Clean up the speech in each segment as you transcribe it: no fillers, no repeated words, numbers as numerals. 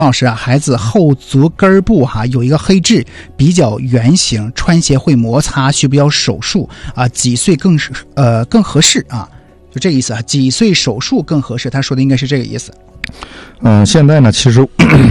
老师啊，孩子后足跟部有一个黑痣，比较圆形，穿鞋会摩擦，需不需要手术啊？几岁更合适啊？就这个意思啊，几岁手术更合适？他说的应该是这个意思。 现在呢，其实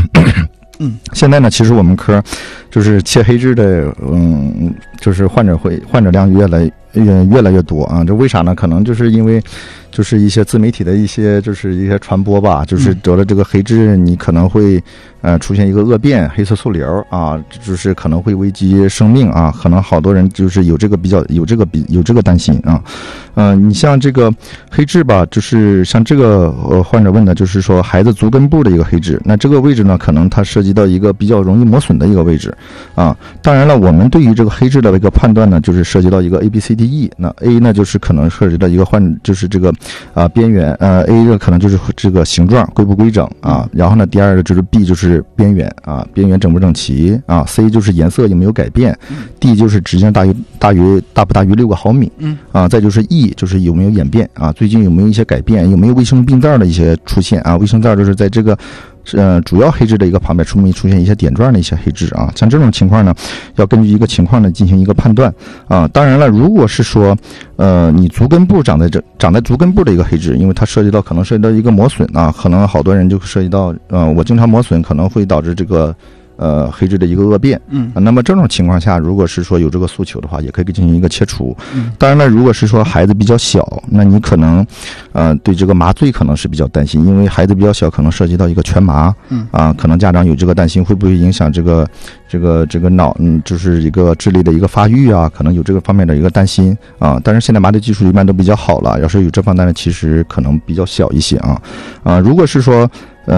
其实我们科就是切黑痣的，就是患者量越来越多啊。这为啥呢？可能就是因为就是一些自媒体的一些传播吧，就是得了这个黑痣，你可能会出现一个恶变，黑色素瘤啊，就是可能会危及生命啊。可能好多人就是有这个担心啊。你像这个黑痣吧，就是像这个患者问的，就是说孩子足跟部的一个黑痣，那这个位置呢，可能它涉及到一个比较容易磨损的一个位置啊。当然了，我们对于这个黑痣的一个判断呢，就是涉及到一个 ABCDE。那 A 呢，就是可能涉及到一个就是这个边缘，A 呢可能就是这个形状规不规整啊。然后呢，第二个就是 B 就是边缘啊，边缘整不整齐啊。C 就是颜色有没有改变，D 就是直径大不大于6个毫米啊。再就是 E 就是有没有演变啊，最近有没有一些改变，有没有卫生病灶的一些出现啊。卫生灶就是在这个主要黑痣的一个旁边出现一些点状的一些黑痣啊。像这种情况呢，要根据一个情况呢进行一个判断啊。当然了，如果是说你足跟部长在足跟部的一个黑痣，因为它可能涉及到一个磨损啊，可能好多人就涉及到我经常磨损可能会导致这个黑痣的一个恶变，那么这种情况下，如果是说有这个诉求的话，也可以进行一个切除。当然了，如果是说孩子比较小，那你可能对这个麻醉可能是比较担心，因为孩子比较小，可能涉及到一个全麻，可能家长有这个担心，会不会影响这个脑，就是一个智力的一个发育啊，可能有这个方面的一个担心啊。但是现在麻醉技术一般都比较好了，要是有这方面的，其实可能比较小一些啊。如果是说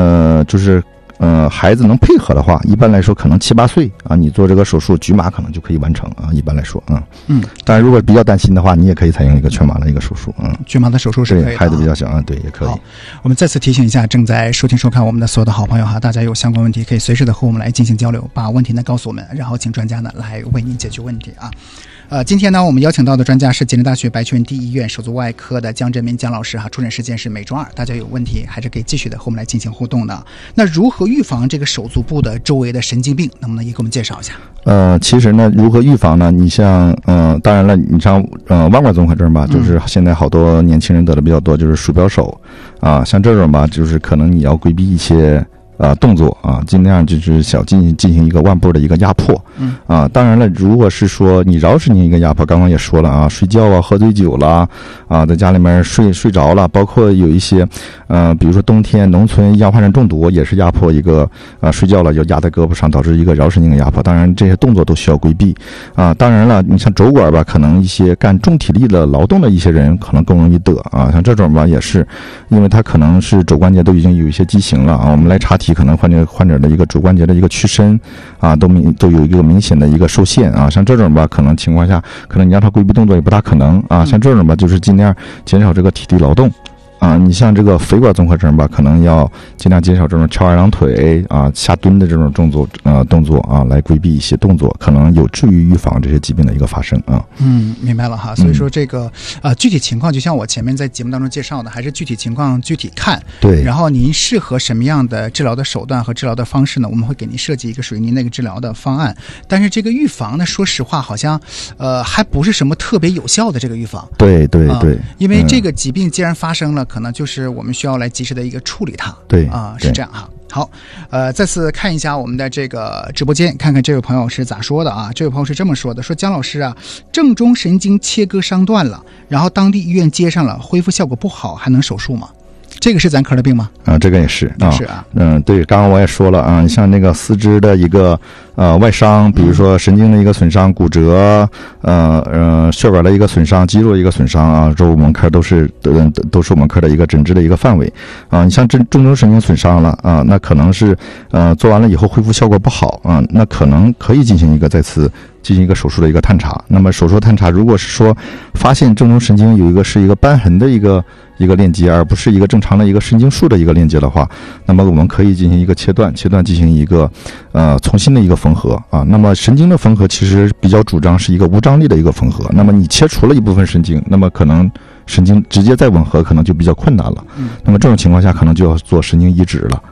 孩子能配合的话，一般来说可能7、8岁啊，你做这个手术局麻可能就可以完成啊。一般来说当然如果比较担心的话，你也可以采用一个全麻的一个手术局麻的手术是可以的， 对孩子比较小对，也可以。 好，我们再次提醒一下正在收听收看我们的所有的好朋友大家有相关问题可以随时的和我们来进行交流，把问题呢告诉我们，然后请专家呢来为您解决问题啊。今天呢，我们邀请到的专家是吉林大学白泉第一医院手足外科的姜振民姜老师出诊时间是每周2，大家有问题还是可以继续的和我们来进行互动的。那如何预防这个手足部的周围的神经病，能不能也给我们介绍一下？ 其实呢，如何预防呢？你像当然了，你像腕管综合症吧，就是现在好多年轻人得的比较多，就是鼠标手啊，像这种吧，就是可能你要规避一些动作啊，尽量就是进行一个腕部的一个压迫当然了，如果是说你饶神经一个压迫，刚刚也说了啊，睡觉啊，喝醉酒了啊，在家里面睡着了，包括有一些比如说冬天农村氧化碳中毒也是压迫一个睡觉了就压在胳膊上，导致一个饶神经的压迫。当然这些动作都需要规避当然了，你像肘管吧，可能一些干重体力的劳动的一些人可能更容易得像这种吧，也是因为他可能是肘关节都已经有一些畸形了我们来查体可能患者的一个肘关节的一个屈伸都有一个明显的一个受限像这种吧，可能情况下可能你让他规避动作也不大可能像这种吧，就是尽量减少这个体力劳动你像这个腓管综合症吧，可能要尽量减少这种翘二郎腿下蹲的这种动作来规避一些动作，可能有助于预防这些疾病的一个发生明白了哈。所以说这个具体情况就像我前面在节目当中介绍的，还是具体情况具体看。 对。 然后您适合什么样的治疗的手段和治疗的方式呢？我们会给您设计一个属于您那个治疗的方案。但是这个预防呢，说实话好像还不是什么特别有效的这个预防。 对， 因为这个疾病既然发生了，可能就是我们需要来及时的一个处理它。 对是这样哈。好，再次看一下我们的这个直播间，看看这位朋友是咋说的这位朋友是这么说的，说姜老师正中神经切割伤断了，然后当地医院接上了，恢复效果不好，还能手术吗？这个是咱科的病吗？ 这个也是是对，刚刚我也说了像那个四肢的一个外伤，比如说神经的一个损伤、骨折，血管的一个损伤、肌肉的一个损伤这我们科都是我们科的一个诊治的一个范围你像正中神经损伤了那可能是做完了以后恢复效果不好那可能可以再次进行一个手术的一个探查。那么手术探查，如果是说发现正中神经是一个瘢痕的一个链接，而不是一个正常的一个神经束的一个链接的话，那么我们可以进行一个切断进行一个重新的一个缝合那么神经的缝合其实比较主张是一个无张力的一个缝合，那么你切除了一部分神经，那么可能神经直接再吻合可能就比较困难了那么这种情况下可能就要做神经移植了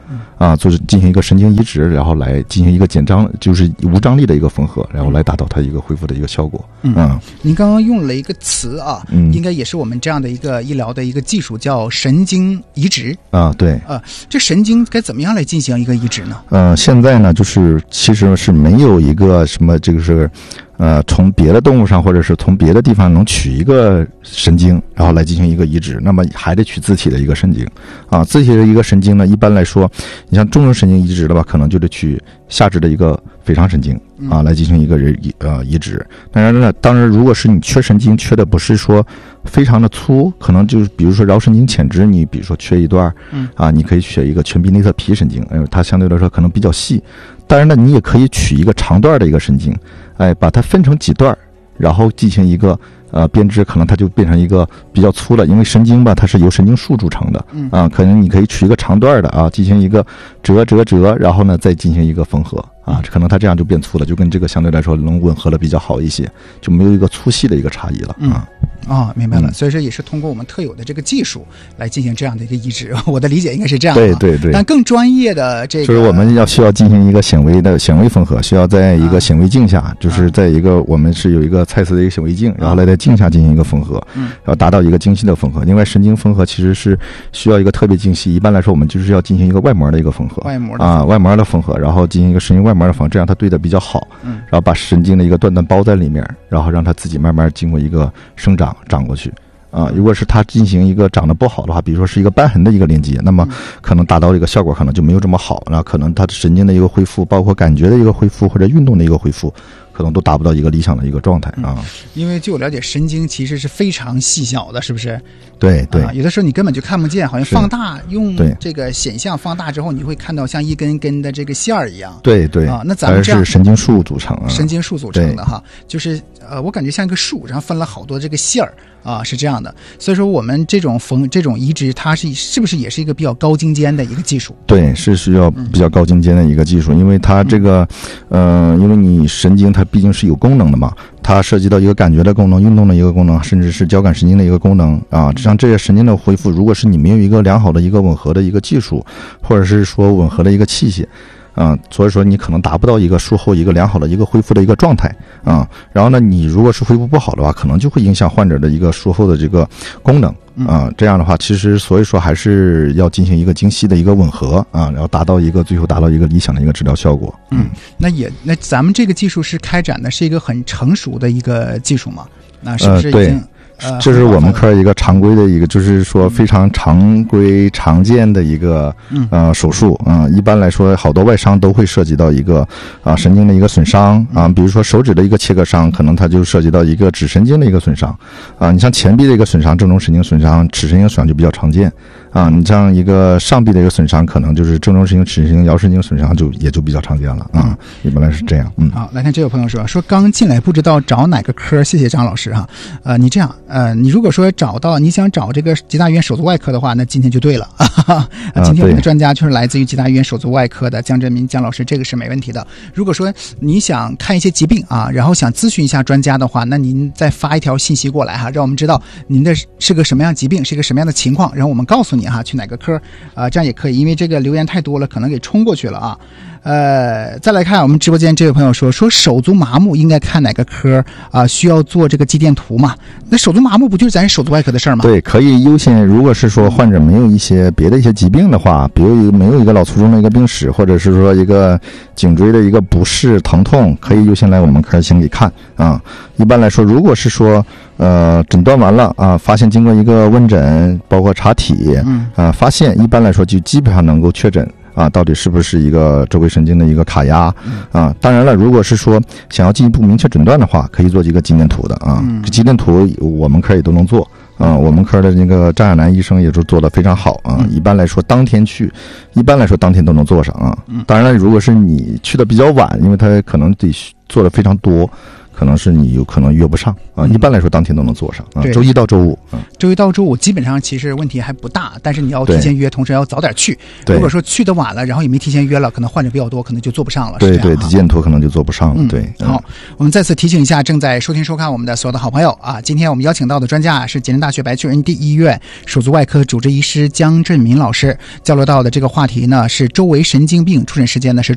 就是进行一个神经移植，然后来进行一个减张，就是无张力的一个缝合，然后来达到它一个恢复的一个效果。 您刚刚用了一个词啊，应该也是我们这样的一个医疗的一个技术，叫神经移植对。 这神经该怎么样来进行一个移植呢？ 现在呢，就是其实是没有一个什么这个是。从别的动物上或者是从别的地方能取一个神经，然后来进行一个移植，那么还得取自体的一个神经自体的一个神经呢，一般来说，你像中枢神经移植的话，可能就得取下肢的一个腓肠神经来进行一个移植。当然，如果是你缺神经，缺的不是说非常的粗，可能就是比如说桡神经前支，你比如说缺一段你可以取一个全臂内侧皮神经，它相对来说可能比较细。当然呢，你也可以取一个长段的一个神经，把它分成几段，然后进行一个编织，可能它就变成一个比较粗了，因为神经吧，它是由神经束组成的可能你可以取一个长段的进行一个折，然后呢再进行一个缝合可能它这样就变粗了，就跟这个相对来说能吻合的比较好一些，就没有一个粗细的一个差异了明白了。所以说也是通过我们特有的这个技术来进行这样的一个移植，我的理解应该是这样的。 对。 但更专业的这个， 就是我们需要进行一个显微缝合，需要在一个显微镜下，就是在一个我们是有一个蔡司的一个显微镜，然后来在镜下进行一个缝合，然后达到一个精细的缝合。另外，神经缝合其实是需要一个特别精细，一般来说我们就是要进行一个外膜的一个缝合，外膜的缝合，然后进行一个神经外膜的缝合，这样它对的比较好，然后把神经的一个段包在里面，然后让它自己慢慢经过一个生长过去。如果是它进行一个长得不好的话，比如说是一个瘢痕的一个连接，那么可能达到这个效果可能就没有这么好，然后可能它的神经的一个恢复，包括感觉的一个恢复或者运动的一个恢复，可能都达不到一个理想的一个状态因为据我了解，神经其实是非常细小的，是不是？ 对， 有的时候你根本就看不见，好像放大用这个显像放大之后，你会看到像一根根的这个线儿一样。 对那咱们这样是神经束组成神经束组成的就是我感觉像一个树，然后分了好多这个线儿是这样的。所以说我们这种移植，它是不是也是一个比较高精尖的一个技术？ 对，是需要比较高精尖的一个技术，因为它这个因为你神经它毕竟是有功能的嘛，它涉及到一个感觉的功能、运动的一个功能，甚至是交感神经的一个功能像这些神经的恢复，如果是你没有一个良好的一个吻合的一个技术，或者是说吻合的一个器械所以说你可能达不到一个术后一个良好的一个恢复的一个状态然后呢，你如果是恢复不好的话，可能就会影响患者的一个术后的这个功能这样的话，其实所以说还是要进行一个精细的一个吻合然后最后达到一个理想的一个治疗效果。 那咱们这个技术是开展的是一个很成熟的一个技术吗？那是不是已经这是我们科一个常规的一个，就是说非常常规常见的一个手术一般来说好多外伤都会涉及到一个神经的一个损伤比如说手指的一个切割伤，可能它就涉及到一个指神经的一个损伤你像前臂的一个损伤，正中神经损伤、尺神经损伤就比较常见你像一个上臂的一个损伤，可能就是正中神经、尺神经、桡神经损伤也就比较常见了一般来是这样。 好，来看这位朋友说刚进来不知道找哪个科，谢谢张老师你这样你如果说你想找这个吉大医院手足外科的话，那今天就对了今天我们的专家就是来自于吉大医院手足外科的江振民江老师，这个是没问题的。如果说你想看一些疾病然后想咨询一下专家的话，那您再发一条信息过来让我们知道您的是个什么样疾病，是个什么样的情况，然后我们告诉你去哪个科这样也可以，因为这个留言太多了，可能给冲过去了再来看我们直播间这位朋友说手足麻木应该看哪个科需要做这个肌电图嘛？那手足麻木不就是咱手足外科的事儿吗？ 对，可以优先。如果是说患者没有一些别的一些疾病的话，比如没有一个脑卒中的一个病史，或者是说一个颈椎的一个不适疼痛，可以优先来我们科先给看一般来说，如果是说诊断完了发现经过一个问诊，包括查体发现一般来说就基本上能够确诊到底是不是一个周围神经的一个卡压当然了，如果是说想要进一步明确诊断的话，可以做一个肌电图的肌电图我们科也都能做我们科的那个张亚楠医生也就做得非常好一般来说当天都能做上当然了，如果是你去的比较晚，因为他可能得做的非常多， 可能是你有可能约不上啊。一般来说当天都能做上啊， 对， 周一到周五啊。 周一到周五基本上其实问题还不大，但是你要提前约，同时要早点去。如果说去的晚了，然后也没提前约了，可能患者比较多，可能就做不上了。 对对，体检图可能就做不上了。对， 好，我们再次提醒一下正在收听收看我们的所有的好朋友啊，今天我们邀请到的专家是吉林大学白求仁第一医院手足外科主治医师姜振民老师，交流到的这个话题呢是周围神经病，出诊时间呢是